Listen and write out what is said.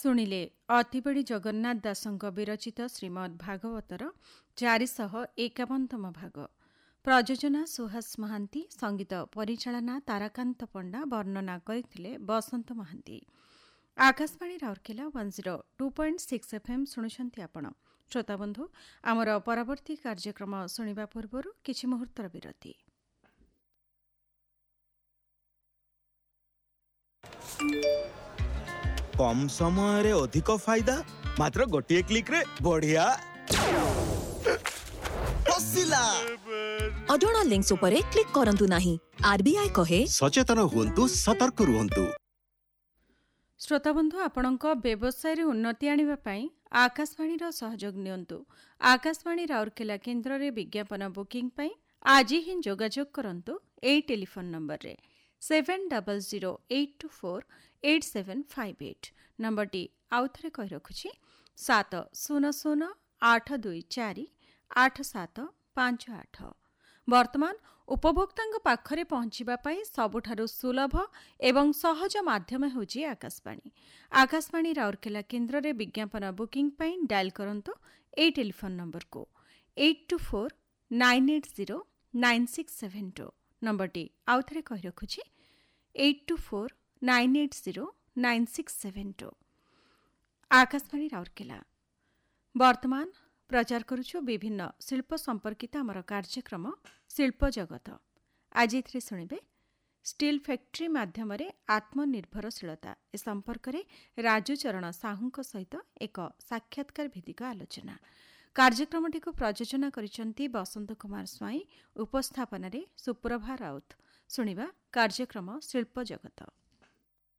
ଶୁଣିଲେ ଅତିବଡ଼ି ଜଗନ୍ନାଥ ଦାସଙ୍କ ବିରଚିତ ଶ୍ରୀମଦ୍ ଭାଗବତର 451ତମ ଭାଗ। ପ୍ରଯୋଜନା ସୁହାସ ମହାନ୍ତି, ସଙ୍ଗୀତ ପରିଚାଳନା ତାରାକାନ୍ତ ପଣ୍ଡା, ବର୍ଣ୍ଣନା କରିଥିଲେ ବସନ୍ତ ମହାନ୍ତି। ଆକାଶବାଣୀ ରାଉରକେଲା 102.6 FM ଶୁଣୁଛନ୍ତି ଆପଣ। ଶ୍ରୋତାବନ୍ଧୁ, ଆମର ପରବର୍ତ୍ତୀ କାର୍ଯ୍ୟକ୍ରମ ଶୁଣିବା ପୂର୍ବରୁ କିଛି ମୁହୂର୍ତ୍ତର ବିରତି। कम समय रे अधिक फायदा मात्र गोटिए क्लिक रे बढ़िया फसिला। अडोना लिंक्स उपरे क्लिक करंतु नाही। आरबीआई कहे सचेतन हुंतु, सतर्क रुहंतु। श्रोताबंधु, आपणक व्यवसाय रे उन्नति आनिबा पई आकाशवाणी रो सहयोग नियंतु। आकाशवाणी राउरकेला केंद्र रे विज्ञापन बुकिंग पई आज ही जोगाजोग करंतु। ए टेलीफोन नंबर रे 7008248758 नंबरटी आउथरे कहि रखुछि 7082488758। वर्तमान उपभोक्तांग पाखरे पहुंचिबा पई सबुठारु सुलभ एवं सहज माध्यम होछि आकाशवाणी। आकाशवाणी राउरकेला केंद्र रे विज्ञापन बुकिंग पई डायल करंतु ए टेलीफोन नंबर को 8249809672 नंबरटी आउथरे कहि रखुछि 8249809672। आकाशवाणी राउरकेला वर्तमान प्रचार करुछु विभिन्न शिल्प संपर्कित आमर कार्यक्रम शिल्प जगत। आज एथिरे सुनिबे स्टील फैक्ट्री माध्यम आत्मनिर्भरशीलता ए संपर्क में राजूचरण साहूंक सहित एक साक्षात्कार भित्तिक आलोचना। कार्यक्रमटी को प्रयोजना करिसंती बसंत कुमार स्वाई, उपस्थापन रे सुप्रभा राउत। सुनिबा कार्यक्रम शिल्प जगत।